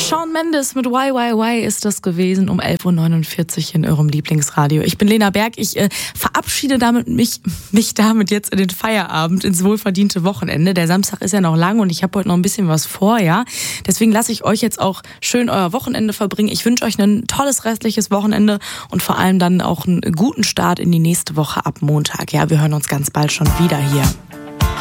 Shawn Mendes mit Why ist das gewesen um 11.49 Uhr in eurem Lieblingsradio. Ich bin Lena Berg. Ich verabschiede mich damit jetzt in den Feierabend, ins wohlverdiente Wochenende. Der Samstag ist ja noch lang und ich habe heute noch ein bisschen was vor, ja. Deswegen lasse ich euch jetzt auch schön euer Wochenende verbringen. Ich wünsche euch ein tolles restliches Wochenende und vor allem dann auch einen guten Start in die nächste Woche ab Montag. Ja, wir hören uns ganz bald schon wieder hier.